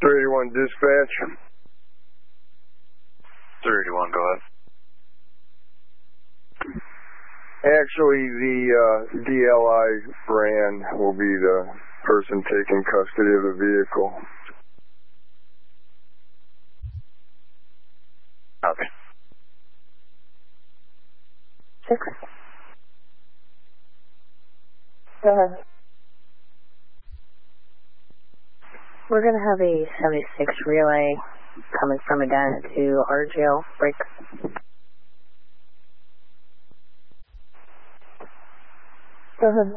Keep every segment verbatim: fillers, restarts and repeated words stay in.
three eighty-one dispatch. three eighty-one, go ahead. Actually, the uh, D L I brand will be the person taking custody of the vehicle. Okay. Six. Go ahead. We're going to have a seventy-six relay coming from Edina to our jail break. Go ahead.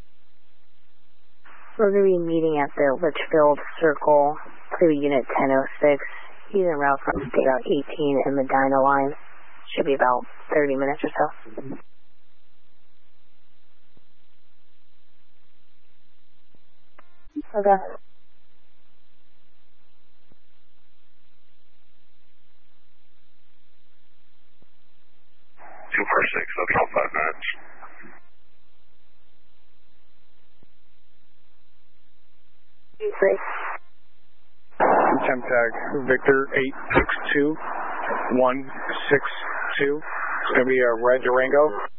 We're going to be meeting at the Litchfield Circle through Unit ten oh six. He's en route from State Route eighteen and Medina line. Should be about thirty minutes or so. Okay. two four six, that's all five minutes. Three. Temp tag Victor eight six two one six two. It's going to be a red Durango.